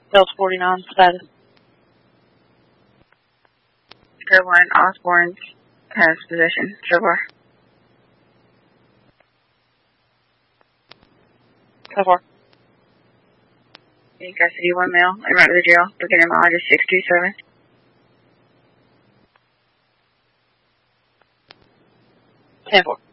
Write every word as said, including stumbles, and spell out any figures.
Delta forty-nine, status. Code one, Osborne has possession. So far. So far. In custody, one male, en route to the jail. Looking at mileage is six two seven. ten four.